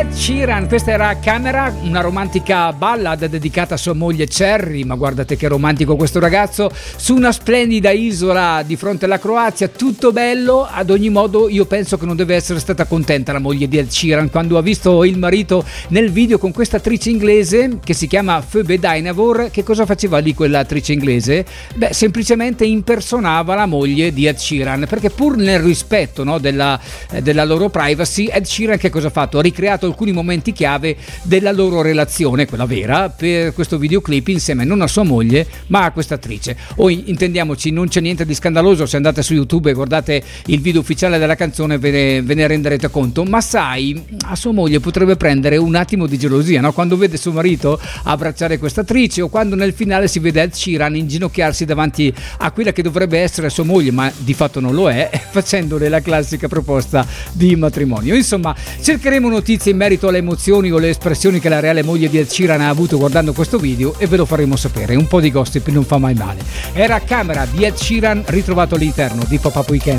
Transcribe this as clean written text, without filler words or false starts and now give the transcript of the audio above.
Ed Sheeran, questa era Camera, una romantica ballad dedicata a sua moglie Cherry, ma guardate che romantico questo ragazzo, su una splendida isola di fronte alla Croazia, tutto bello. Ad ogni modo io penso che non deve essere stata contenta la moglie di Ed Sheeran quando ha visto il marito nel video con questa attrice inglese che si chiama Phoebe Dynevor. Che cosa faceva lì quell'attrice inglese? Beh, semplicemente impersonava la moglie di Ed Sheeran, perché pur nel rispetto, no, della loro privacy, Ed Sheeran che cosa ha fatto? Ha ricreato alcuni momenti chiave della loro relazione, quella vera, per questo videoclip insieme non a sua moglie ma a questa attrice. Intendiamoci, non c'è niente di scandaloso, se andate su YouTube e guardate il video ufficiale della canzone ve ne renderete conto, ma sai, a sua moglie potrebbe prendere un attimo di gelosia, no? Quando vede suo marito abbracciare questa attrice, o quando nel finale si vede Ed Sheeran inginocchiarsi davanti a quella che dovrebbe essere sua moglie ma di fatto non lo è, facendole la classica proposta di matrimonio. Insomma, cercheremo notizie in merito alle emozioni o le espressioni che la reale moglie di Ed Sheeran ha avuto guardando questo video e ve lo faremo sapere. Un po' di gossip non fa mai male. Era Camera di Ed Sheeran, ritrovato all'interno di Pop Up Weekend.